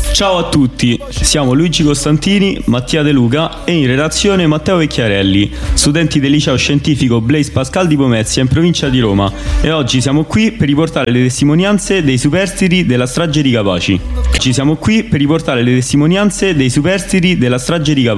Ciao a tutti, siamo Luigi Costantini, Mattia De Luca e in redazione Matteo Vecchiarelli, studenti del liceo scientifico Blaise Pascal di Pomezia in provincia di Roma, e oggi siamo qui per riportare le testimonianze dei superstiti della strage di Capaci.